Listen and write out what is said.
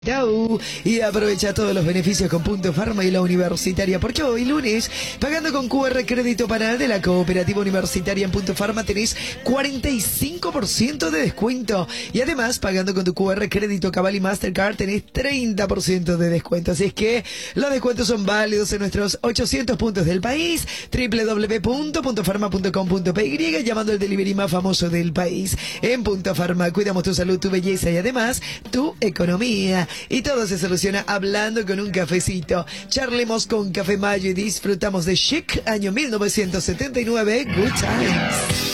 Chau, y aprovecha todos los beneficios con Punto Farma y la Universitaria, porque hoy lunes, pagando con QR Crédito Panal de la Cooperativa Universitaria en Punto Farma, tenés 45% de descuento. Y además, pagando con tu QR Crédito Cabal y Mastercard, tenés 30% de descuento. Así es que los descuentos son válidos en nuestros 800 puntos del país, www.puntofarma.com.py, llamando al delivery más famoso del país. En Punto Farma cuidamos tu salud, tu belleza y además tu economía. Y todo se soluciona hablando con un cafecito. Charlemos con Café Mayo y disfrutamos de Chic, año 1979. Good times.